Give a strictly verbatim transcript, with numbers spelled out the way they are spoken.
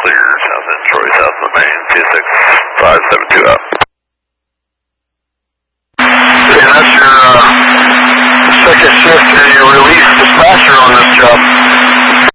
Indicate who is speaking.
Speaker 1: clear, south end Troy, south of the main, two six five seven two out.
Speaker 2: And that's your uh, second shift and your release dispatcher on this job.